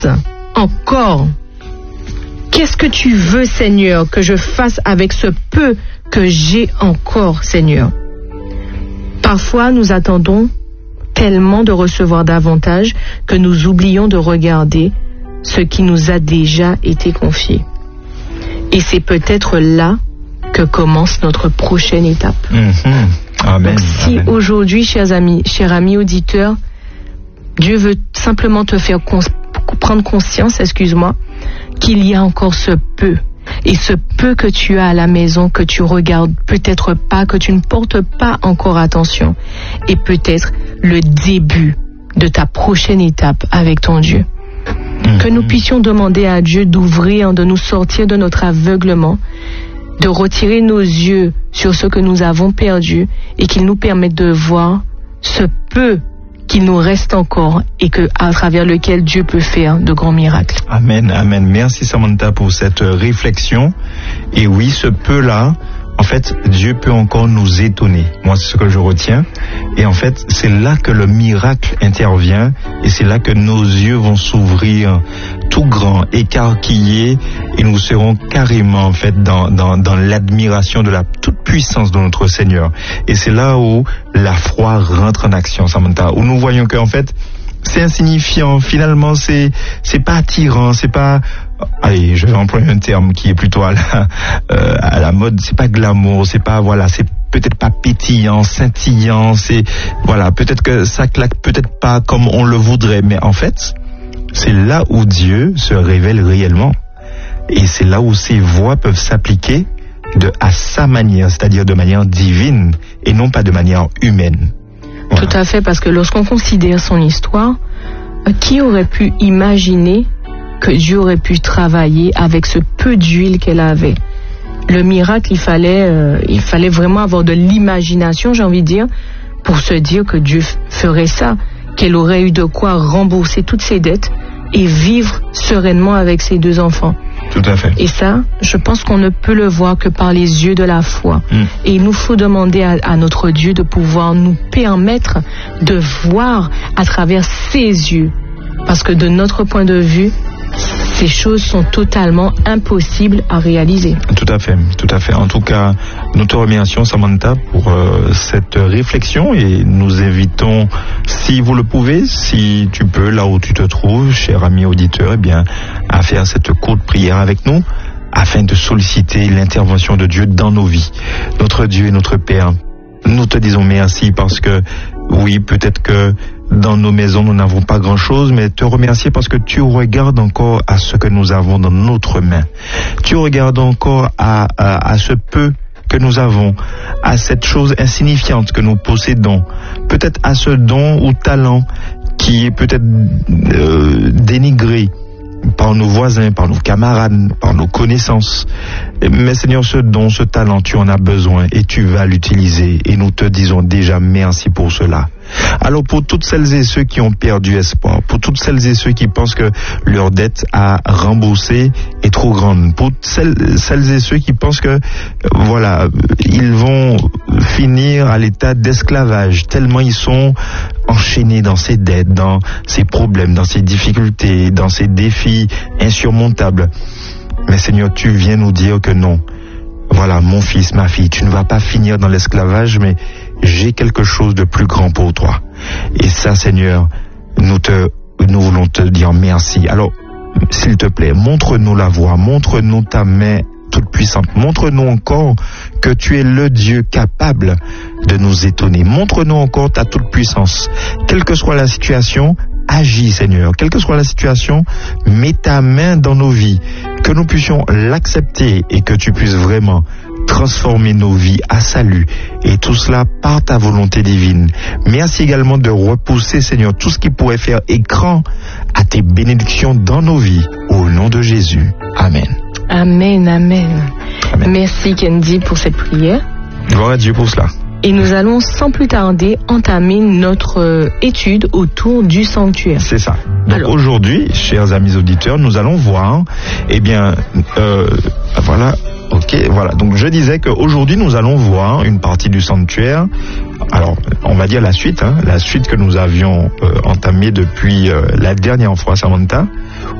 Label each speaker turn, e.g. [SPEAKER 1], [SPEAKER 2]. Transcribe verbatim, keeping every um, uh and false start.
[SPEAKER 1] encore. Qu'est-ce que tu veux, Seigneur, que je fasse avec ce peu que j'ai encore, Seigneur? Parfois, nous attendons tellement de recevoir davantage que nous oublions de regarder ce qui nous a déjà été confié. Et c'est peut-être là que commence notre prochaine étape.
[SPEAKER 2] Mm-hmm. Amen.
[SPEAKER 1] Donc, si
[SPEAKER 2] Amen.
[SPEAKER 1] aujourd'hui, chers amis, chers amis auditeurs, Dieu veut simplement te faire cons- prendre conscience, excuse-moi, qu'il y a encore ce peu. Et ce peu que tu as à la maison, que tu regardes peut-être pas, que tu ne portes pas encore attention, est peut-être le début de ta prochaine étape avec ton Dieu. Mmh. Que nous puissions demander à Dieu d'ouvrir, de nous sortir de notre aveuglement, de retirer nos yeux sur ce que nous avons perdu et qu'il nous permette de voir ce peu qu'il nous reste encore et que, à travers lequel Dieu peut faire de grands miracles.
[SPEAKER 2] Amen, amen. Merci Samantha pour cette réflexion. Et oui, ce peu-là, en fait, Dieu peut encore nous étonner. Moi, c'est ce que je retiens. Et en fait, c'est là que le miracle intervient et c'est là que nos yeux vont s'ouvrir tout grand, écarquillés, et nous serons carrément, en fait, dans, dans, dans l'admiration de la toute puissance de notre Seigneur. Et c'est là où la foi rentre en action, Samantha, où nous voyons qu'en fait, c'est insignifiant, finalement, c'est, c'est pas attirant, c'est pas, allez, je vais employer un terme qui est plutôt à la, euh, à la mode, c'est pas glamour, c'est pas, voilà, c'est peut-être pas pétillant, scintillant, c'est, voilà, peut-être que ça claque peut-être pas comme on le voudrait, mais en fait, c'est là où Dieu se révèle réellement. Et c'est là où ses voies peuvent s'appliquer de, à sa manière, c'est-à-dire de manière divine et non pas de manière humaine. Voilà.
[SPEAKER 1] Tout à fait, parce que lorsqu'on considère son histoire, qui aurait pu imaginer que Dieu aurait pu travailler avec ce peu d'huile qu'elle avait? Le miracle, il fallait, euh, il fallait vraiment avoir de l'imagination, j'ai envie de dire, pour se dire que Dieu ferait ça, qu'elle aurait eu de quoi rembourser toutes ses dettes et vivre sereinement avec ses deux enfants.
[SPEAKER 2] Tout à fait.
[SPEAKER 1] Et ça, je pense qu'on ne peut le voir que par les yeux de la foi. Mm. Et il nous faut demander à, à notre Dieu de pouvoir nous permettre de voir à travers ses yeux. Parce que de notre point de vue, ces choses sont totalement impossibles à réaliser.
[SPEAKER 2] Tout à fait, tout à fait. En tout cas, nous te remercions, Samantha, pour euh, cette réflexion et nous invitons, si vous le pouvez, si tu peux, là où tu te trouves, cher ami auditeur, eh bien, à faire cette courte prière avec nous afin de solliciter l'intervention de Dieu dans nos vies. Notre Dieu et notre Père, nous te disons merci parce que, oui, peut-être que dans nos maisons, nous n'avons pas grand-chose, mais te remercier parce que tu regardes encore à ce que nous avons dans notre main. Tu regardes encore à, à, à ce peu que nous avons, à cette chose insignifiante que nous possédons, peut-être à ce don ou talent qui est peut-être euh, dénigré par nos voisins, par nos camarades, par nos connaissances. Mais Seigneur, ce don, ce talent, tu en as besoin et tu vas l'utiliser. Et nous te disons déjà merci pour cela. Alors pour toutes celles et ceux qui ont perdu espoir, pour toutes celles et ceux qui pensent que leur dette à rembourser est trop grande, pour celles, celles et ceux qui pensent que voilà, ils vont finir à l'état d'esclavage tellement ils sont enchaînés dans ces dettes, dans ces problèmes, dans ces difficultés, dans ces défis insurmontables. Mais Seigneur, tu viens nous dire que non. Voilà, mon fils, ma fille, tu ne vas pas finir dans l'esclavage, mais j'ai quelque chose de plus grand pour toi. Et ça, Seigneur, nous te, nous voulons te dire merci. Alors, s'il te plaît, montre-nous la voie, montre-nous ta main toute puissante. Montre-nous encore que tu es le Dieu capable de nous étonner. Montre-nous encore ta toute puissance. Quelle que soit la situation, agis, Seigneur. Quelle que soit la situation, mets ta main dans nos vies. Que nous puissions l'accepter et que tu puisses vraiment transformer nos vies à salut. Et tout cela par ta volonté divine. Merci également de repousser, Seigneur, tout ce qui pourrait faire écran à tes bénédictions dans nos vies. Au nom de Jésus. Amen.
[SPEAKER 1] Amen, amen.
[SPEAKER 2] Amen.
[SPEAKER 1] Merci Kendi pour cette prière.
[SPEAKER 2] Gloire à Dieu pour cela.
[SPEAKER 1] Et nous allons sans plus tarder entamer notre euh, étude autour du sanctuaire.
[SPEAKER 2] C'est ça. Donc
[SPEAKER 1] Alors.
[SPEAKER 2] Aujourd'hui, chers amis auditeurs, nous allons voir, eh bien, euh, voilà, oh, Ok, voilà. Donc je disais qu'aujourd'hui nous allons voir une partie du sanctuaire. Alors, on va dire la suite, hein, la suite que nous avions euh, entamée depuis euh, la dernière fois, Samantha,